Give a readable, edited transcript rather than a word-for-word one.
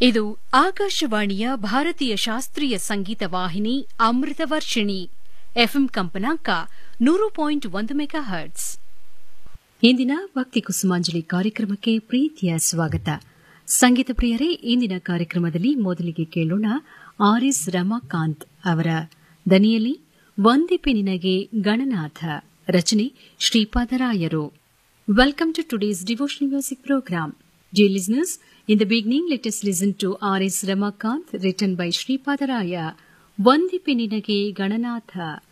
ಇದು ಆಕಾಶವಾಣಿಯ ಭಾರತೀಯ ಶಾಸ್ತ್ರೀಯ ಸಂಗೀತ ವಾಹಿನಿ ಅಮೃತವರ್ಷಿಣಿ ಎಫ್ಎಂ ಕಂಪನಾಂಕ 100.1 ಮೆಗಾಹರ್ಟ್ಸ್. ಇಂದಿನ ಭಕ್ತಿ ಕುಸುಮಾಂಜಲಿ ಕಾರ್ಯಕ್ರಮಕ್ಕೆ ಪ್ರೀತಿಯ ಸ್ವಾಗತ. ಸಂಗೀತ ಪ್ರಿಯರೇ, ಇಂದಿನ ಕಾರ್ಯಕ್ರಮದಲ್ಲಿ ಮೊದಲಿಗೆ ಕೇಳೋಣ ಆರ್.ಎಸ್. ರಮಾಕಾಂತ್ ಅವರ ದನಿಯಲ್ಲಿ ವಂದಿಪೆ ನಿನಗೆ ಗಣನಾಥ, ರಚನೆ ಶ್ರೀಪಾದರಾಯರು. Welcome to today's devotional music program. Dear listeners, in the beginning, let us listen to R.S. Ramakanth, written by Sripadaraya, Vandipe Ninage Gananatha.